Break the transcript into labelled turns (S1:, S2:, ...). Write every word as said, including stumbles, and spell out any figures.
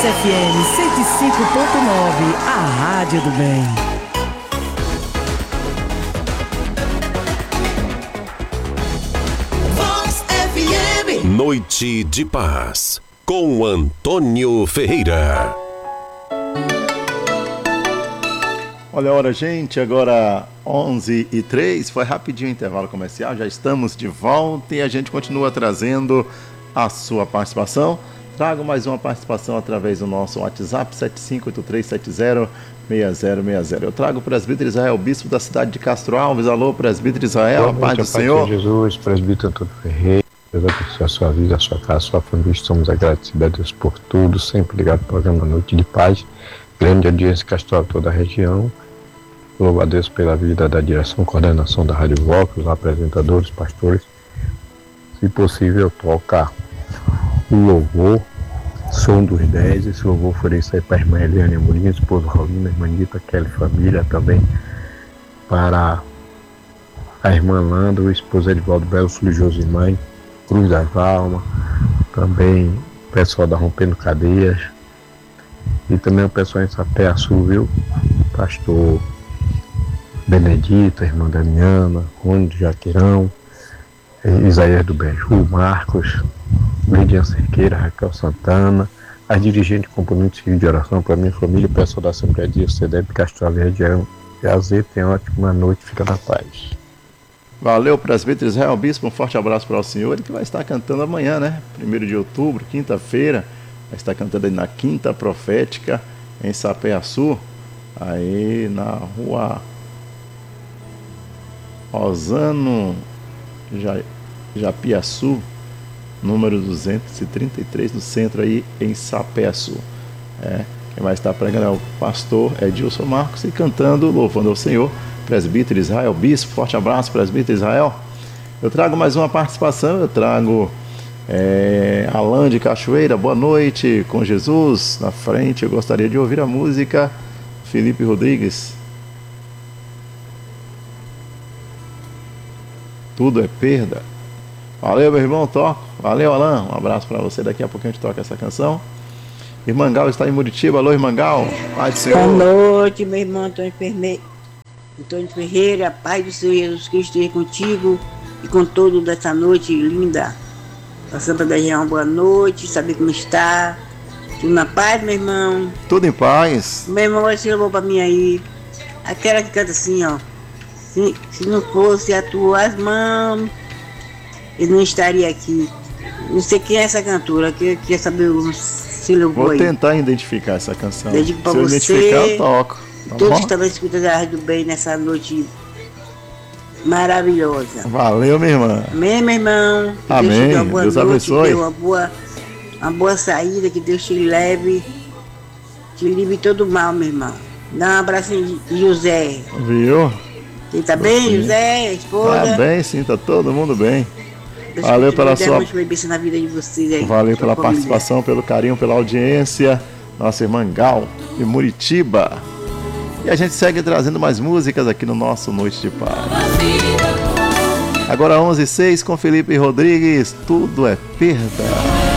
S1: F M cento e cinco ponto nove, a rádio do bem.
S2: Vox F M.
S3: Noite de Paz, com Antônio Ferreira.
S4: Olha a hora, gente, agora onze e três, foi rapidinho o intervalo comercial, já estamos de volta e a gente continua trazendo a sua participação. Trago mais uma participação através do nosso WhatsApp sete cinco oito três sete zero seis zero seis zero. Eu trago o presbítero Israel, bispo da cidade de Castro Alves. Alô, presbítero Israel, a paz do Senhor.
S5: Jesus, presbítero Antônio Ferreira, Deus abençoe a sua vida, a sua casa, a sua família. Estamos agradecidos a Deus por tudo, sempre ligado ao programa Noite de Paz. Grande audiência Castro Alves, toda a região. Louvo a Deus pela vida da direção, coordenação da Rádio Vox, os apresentadores, pastores. Se possível, tocar o louvor, Som dos dez. Esse louvor foi isso aí para a irmã Eliane Amorim, esposa Rolina, irmã Nita, Kelly, família também. Para a irmã Landa, o esposo Edvaldo Belo, filho Josimãe, Cruz das Almas, também o pessoal da Rompendo Cadeias, e também o pessoal em Sapé Sul, viu? Pastor Benedita, irmã Damiana, Rony de Jaqueirão, Isaías do Benju, Marcos, Lidian Cerqueira, Raquel Santana, as dirigentes componentes de oração para minha família, o pessoal da Assembleia de C D B Castro Alves, região de Azeite. Tenha uma ótima noite, fica na paz.
S4: Valeu, presbítero Israel Bispo, um forte abraço para o senhor, ele que vai estar cantando amanhã, né? primeiro de outubro, quinta-feira, vai estar cantando aí na Quinta Profética, em Sapé-Açu, aí na rua Osano Japiaçu, número duzentos e trinta e três, no centro aí em Sapé-Açu. É, quem vai estar pregando é o pastor Edilson Marcos e cantando, louvando ao Senhor, presbítero Israel Bispo. Forte abraço, presbítero Israel. Eu trago mais uma participação, eu trago é, Alain de Cachoeira, boa noite, com Jesus na frente. Eu gostaria de ouvir a música Felipe Rodrigues, Tudo é Perda. Valeu, meu irmão, toco. Valeu, Alain, um abraço para você. Daqui a pouco a gente toca essa canção. Irmã Gal está em Muritiba. Alô, Irmã Gal, paz do Senhor.
S6: Boa noite, meu irmão Antônio Ferreira. Antônio Ferreira, paz do Senhor Jesus Cristo esteja contigo e com todo dessa noite linda. A Santa da Região, boa noite, saber como está. Tudo na paz, meu irmão?
S4: Tudo em paz.
S6: Meu irmão, você levou para mim aí. Aquela que canta assim, ó. Se, se não fosse as tuas mãos, eu não estaria aqui. Não sei quem é essa cantora, que quer saber se levou.
S4: Vou
S6: aí.
S4: tentar identificar essa canção.
S6: Dedico pra
S4: se eu
S6: você,
S4: identificar, eu toco. Tá
S6: todos
S4: bom?
S6: que estavam escutando a Rádio do Bem nessa noite maravilhosa.
S4: Valeu, minha irmã.
S6: Amém, meu irmão. Que
S4: Amém.
S6: Deus te dê uma boa
S4: Deus
S6: noite,
S4: abençoe.
S6: dê uma boa, uma boa saída, que Deus te leve, te livre de todo mal, meu irmão. Dá um abracinho de José.
S4: Viu?
S6: Você tá bem,
S4: Sim.
S6: José, a esposa?
S4: Tá bem, sim, tá todo mundo bem.
S6: Deus
S4: Valeu
S6: te
S4: pela
S6: dê
S4: sua-
S6: muito bênção na vida de vocês aí.
S4: Valeu
S6: sua
S4: pela
S6: família.
S4: participação, pelo carinho, pela audiência. Nossa irmã Gal, de Muritiba. E a gente segue trazendo mais músicas aqui no nosso Noite de Paz. Agora onze e seis com Felipe Rodrigues, Tudo é Perda.